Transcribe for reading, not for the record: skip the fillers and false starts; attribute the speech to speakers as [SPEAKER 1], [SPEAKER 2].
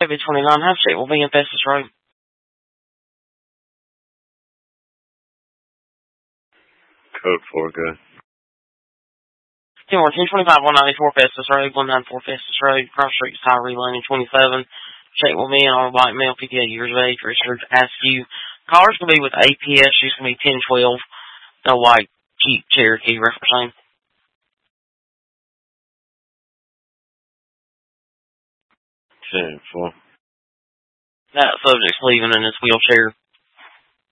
[SPEAKER 1] Chevy 29 half shape will be in Festus Road.
[SPEAKER 2] Code 4, good.
[SPEAKER 1] 10-25-194 Festus Road, 194 Festus Road, Cross Street, Tyree Lane, 27. Shape will be in on a white male, 58 years of age. Richard Askew. Car's going to be with APS. She's going to be 1012. No white Jeep Cherokee reference name.
[SPEAKER 2] 10-4.
[SPEAKER 1] That subject's leaving in his wheelchair.